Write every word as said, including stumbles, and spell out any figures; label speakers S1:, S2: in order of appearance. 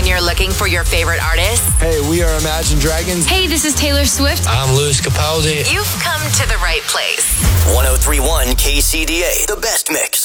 S1: When you're looking for your favorite artists.
S2: Hey, we are Imagine Dragons.
S3: Hey, this is Taylor Swift.
S4: I'm Louis Capaldi.
S1: You've come to the right place.
S5: one oh three point one K C D A, the best mix.